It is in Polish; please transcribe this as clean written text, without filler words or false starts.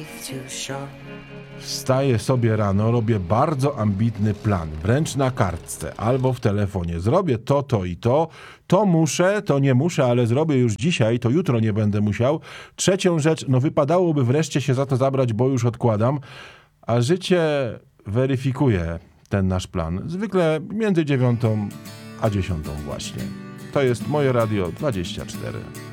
Wstaję sobie rano, robię bardzo ambitny plan, wręcz na kartce albo w telefonie. Zrobię to i to muszę, to nie muszę, ale zrobię już dzisiaj, to jutro nie będę musiał. Trzecią rzecz, wypadałoby wreszcie się za to zabrać, bo już odkładam, a życie weryfikuje ten nasz plan. Zwykle między 9 a 10 właśnie. To jest moje Radio 24.